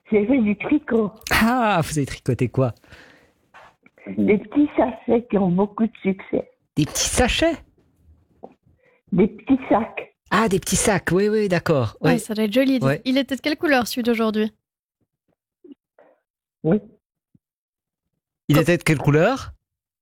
J'ai fait du tricot. Ah, vous avez tricoté quoi? Des petits sachets qui ont beaucoup de succès. Des petits sachets? Des petits sacs. Ah, des petits sacs, oui, d'accord. Ouais, Oui. ça doit être joli. Ouais. Il était de quelle couleur celui d'aujourd'hui? Oui. Il était de quelle couleur?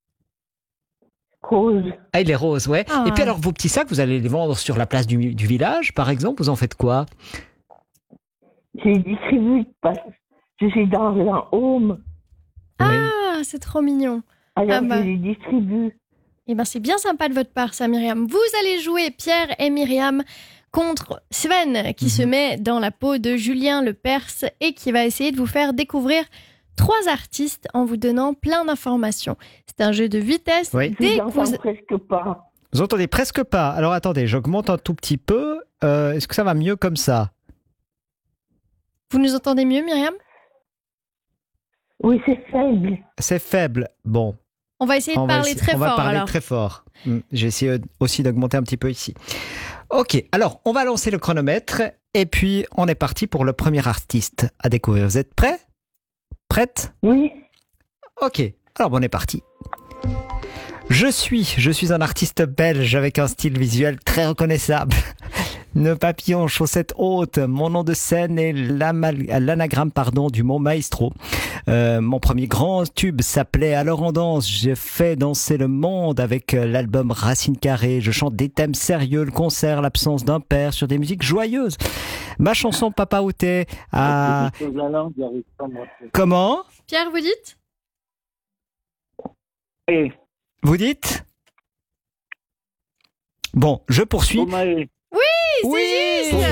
Rose. Ah, il est rose, ouais. Ah. Et puis alors, vos petits sacs, vous allez les vendre sur la place du village, par exemple? Vous en faites quoi? Je les distribue parce que je suis dans un home. Oui. Ah, c'est trop mignon. Alors Ah bah. je les distribue. Eh ben, c'est bien sympa de votre part, ça, Myriam. Vous allez jouer, Pierre et Myriam, contre Sven, qui se met dans la peau de Julien Le Perse et qui va essayer de vous faire découvrir 3 artistes en vous donnant plein d'informations. C'est un jeu de vitesse. Oui. Je Dès les que vous... entends presque pas. Vous entendez presque pas. Alors attendez, j'augmente un tout petit peu. Est-ce que ça va mieux comme ça? vous nous entendez mieux, Myriam? Oui, c'est faible. C'est faible. Bon. On va essayer de parler très on va fort, parler alors. très fort. J'ai essayé aussi d'augmenter un petit peu ici. Ok, alors on va lancer le chronomètre et puis on est parti pour le premier artiste à découvrir. Vous êtes prêts? Prête? Oui. Ok, alors on est parti. Je suis un artiste belge avec un style visuel très reconnaissable. Nœud papillon, chaussettes hautes, mon nom de scène est l'anagramme du mot maestro. Mon premier grand tube s'appelait Alors on danse. J'ai fait danser le monde avec l'album Racine Carrée. Je chante des thèmes sérieux, le concert, l'absence d'un père sur des musiques joyeuses. Ma chanson Papa Outé a... Comment? Pierre, vous dites? Oui. Vous dites? Bon, je poursuis. C'est juste.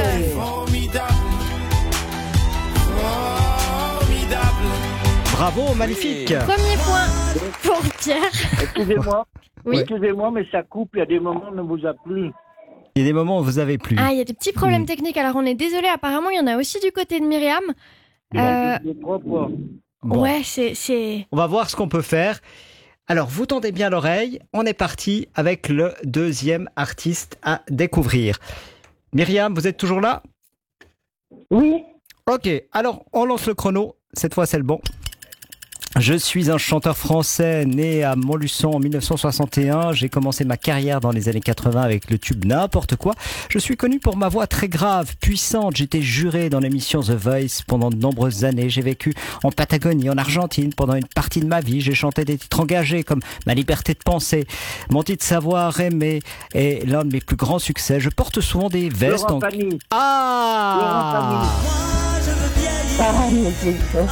Bravo, magnifique. Premier point pour Pierre. Excusez-moi. Oui. Excusez-moi, mais ça coupe. Il y a des moments où on ne vous a plus. Il y a des moments où vous avez plus. Ah, il y a des petits problèmes techniques. Alors, on est désolé. Apparemment, il y en a aussi du côté de Myriam. C'est propre. Bon. Ouais, c'est... On va voir ce qu'on peut faire. Alors, vous tendez bien l'oreille. On est parti avec le deuxième artiste à découvrir. Myriam, vous êtes toujours là? Oui. Ok, alors on lance le chrono. Cette fois, c'est le bon. Je suis un chanteur français né à Montluçon en 1961. J'ai commencé ma carrière dans les années 80 avec le tube N'importe quoi. Je suis connu pour ma voix très grave, puissante. J'étais juré dans l'émission The Voice pendant de nombreuses années. J'ai vécu en Patagonie, en Argentine pendant une partie de ma vie. J'ai chanté des titres engagés comme Ma liberté de penser. Mon titre Savoir aimer est l'un de mes plus grands succès. Je porte souvent des vestes Laurent Pagny. Ah! Ah, mais c'est ça.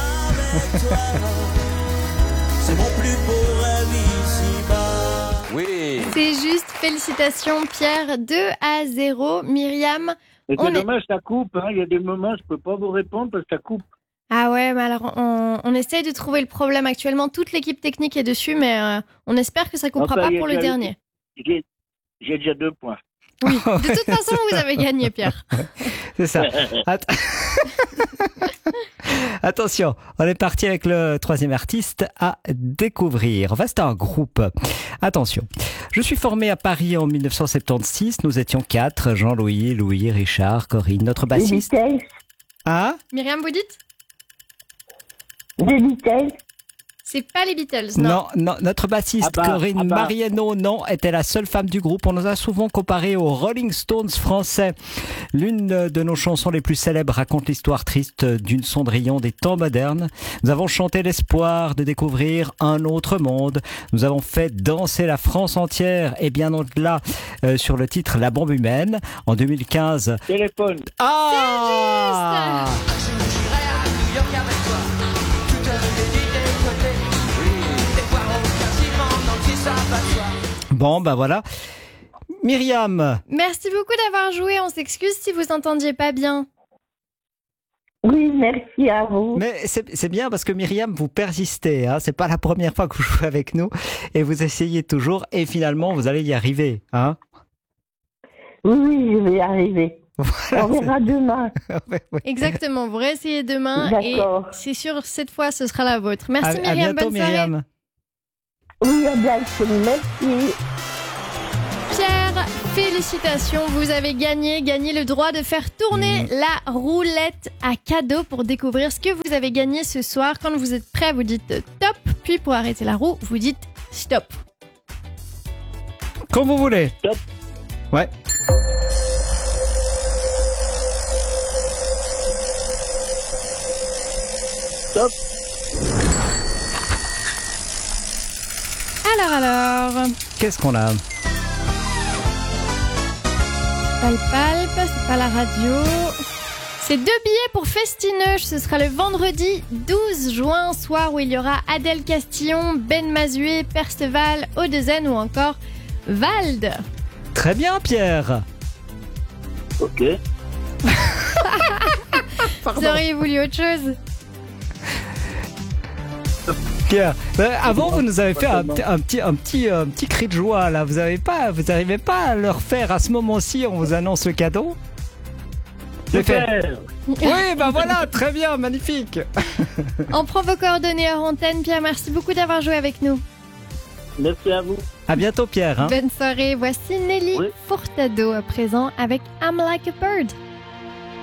C'est mon plus beau rêve ici-bas. Oui. C'est juste. Félicitations, Pierre. 2-0. Myriam, Et On c'est est- dommage, ça coupe. Hein. Il y a des moments, je ne peux pas vous répondre parce que ça coupe. ah ouais, mais alors on essaie de trouver le problème actuellement. Toute l'équipe technique est dessus, mais on espère que ça coupera Enfin, pas il y a pour le déjà- dernier. J'ai déjà 2 points. Oui, de toute façon, vous avez gagné, Pierre. C'est ça. Attention, on est parti avec le troisième artiste à découvrir. Enfin, c'est un groupe. Attention. Je suis formé à Paris en 1976. Nous étions 4. Jean-Louis, Louis, Richard, Corinne. Notre Les bassiste. Beatles. Ah, Myriam, vous dites? Les Beatles. C'est pas les Beatles, non. non, notre bassiste Ah bah, Corinne ah bah. Mariano, non, était la seule femme du groupe. On nous a souvent comparé aux Rolling Stones français. L'une de nos chansons les plus célèbres raconte l'histoire triste d'une Cendrillon des temps modernes. Nous avons chanté l'espoir de découvrir un autre monde. Nous avons fait danser la France entière et bien au-delà sur le titre La bombe humaine en 2015. Téléphone. Ah! Bon, bah voilà. Myriam, Merci beaucoup d'avoir joué. On s'excuse si vous entendiez pas bien. Oui, merci à vous. mais c'est bien parce que Myriam, vous persistez. Hein, c'est pas la première fois que vous jouez avec nous et vous essayez toujours et finalement vous allez y arriver. Hein. Oui, oui, je vais y arriver. Voilà, On verra demain. ouais. Exactement. Vous réessayez demain et D'accord. c'est sûr, cette fois, ce sera la vôtre. Merci, À Myriam. bientôt, Bonne soirée. Myriam. Oui, à bientôt. Merci. Pierre, Félicitations, vous avez gagné le droit de faire tourner la roulette à cadeau pour découvrir ce que vous avez gagné ce soir. Quand vous êtes prêt, vous dites top, puis pour arrêter la roue, vous dites stop. Quand vous voulez. Stop. Ouais. Stop. Alors, Qu'est-ce qu'on a? pas le palpe, c'est pas la radio. C'est 2 billets pour Festineuge. Ce sera le vendredi 12 juin, soir où il y aura Adèle Castillon, Ben Mazué, Perceval, Odezen ou encore Vald. Très bien, Pierre. Ok. Vous auriez voulu autre chose? Pierre, avant vous nous avez fait un petit cri de joie là. Vous n'arrivez pas à le refaire à ce moment-ci? On vous annonce le cadeau. Super. Oui, bah voilà, très bien, magnifique. On prend vos coordonnées hors antenne. Pierre, merci beaucoup d'avoir joué avec nous. Merci à vous. À bientôt, Pierre. Hein. Bonne soirée. Voici Nelly Oui. Furtado à présent avec I'm Like a Bird.